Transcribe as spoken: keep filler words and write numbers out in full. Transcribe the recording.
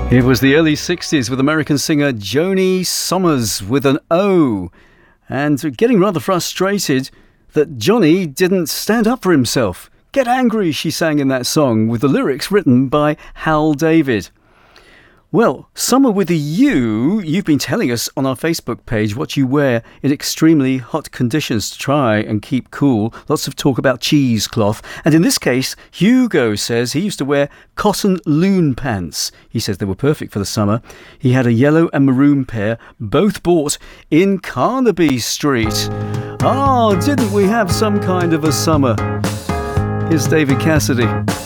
It was the early sixties with American singer Joni Summers with an O, and getting rather frustrated that Johnny didn't stand up for himself. Get Angry, she sang in that song, with the lyrics written by Hal David. Well, Summer with a U, you've been telling us on our Facebook page what you wear in extremely hot conditions to try and keep cool. Lots of talk about cheesecloth. And in this case, Hugo says he used to wear cotton loon pants. He says they were perfect for the summer. He had a yellow and maroon pair, both bought in Carnaby Street. Ah, didn't we have some kind of a summer? Here's David Cassidy.